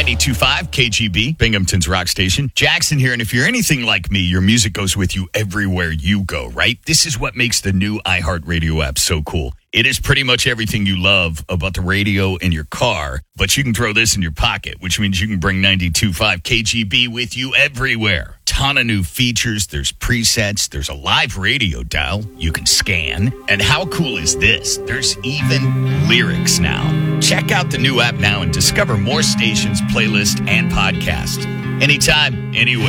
92.5 KGB, Binghamton's rock station. Jackson here, and if you're anything like me, your music goes with you everywhere you go, right? This is what makes the new iHeartRadio app so cool. It is pretty much everything you love about the radio in your car, but you can throw this in your pocket, which means you can bring 92.5 KGB with you everywhere. Ton of new features. There's presets. There's a live radio dial you can scan. And how cool is this? There's even lyrics now. Check out the new app now and discover more stations, playlists, and podcasts. Anytime, anywhere.